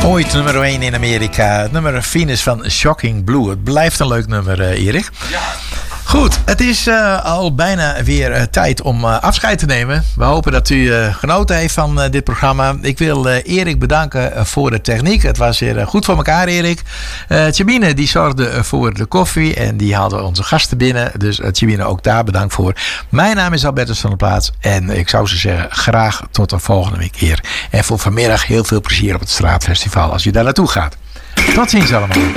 Ooit nummer 1 in Amerika. Het nummer Venus van Shocking Blue. Het blijft een leuk nummer, Erik. Ja. Goed, het is al bijna weer tijd om afscheid te nemen. We hopen dat u genoten heeft van dit programma. Ik wil Erik bedanken voor de techniek. Het was weer goed voor elkaar, Erik. Tjibine die zorgde voor de koffie en die haalde onze gasten binnen. Dus Tjibine, ook daar bedankt voor. Mijn naam is Albertus van der Plaats en ik zou zo zeggen graag tot de volgende keer. En voor vanmiddag heel veel plezier op het Straatfestival als u daar naartoe gaat. Tot ziens allemaal.